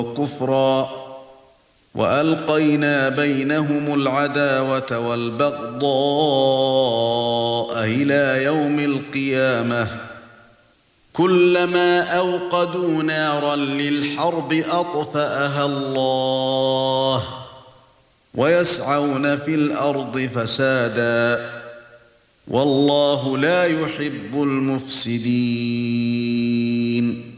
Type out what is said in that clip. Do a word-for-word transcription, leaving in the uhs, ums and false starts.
وكفرا وألقينا بينهم العداوة والبغضاء إلى يوم القيامة كلما أوقدوا نارا للحرب أطفأها الله ويسعون في الأرض فسادا والله لا يحب المفسدين